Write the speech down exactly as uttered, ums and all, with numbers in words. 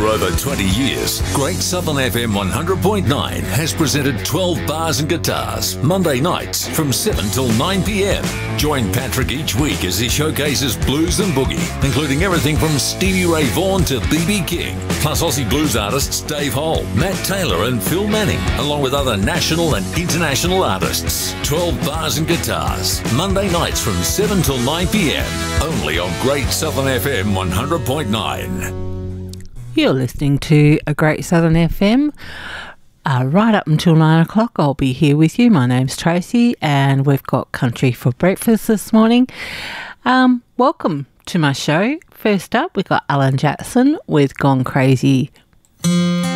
over twenty years, Great Southern F M one hundred point nine has presented twelve Bars and Guitars, Monday nights from seven till nine p.m. Join Patrick each week as he showcases blues and boogie, including everything from Stevie Ray Vaughan to B B King, plus Aussie blues artists Dave Hole, Matt Taylor and Phil Manning, along with other national and international artists. twelve Bars and Guitars, Monday nights from seven till nine p.m. only on Great Southern F M one hundred point nine. You're listening to a Great Southern F M. Uh, right up until nine o'clock, I'll be here with you. My name's Tracy, and we've got country for breakfast this morning. Um, welcome to my show. First up, we've got Alan Jackson with Gone Crazy.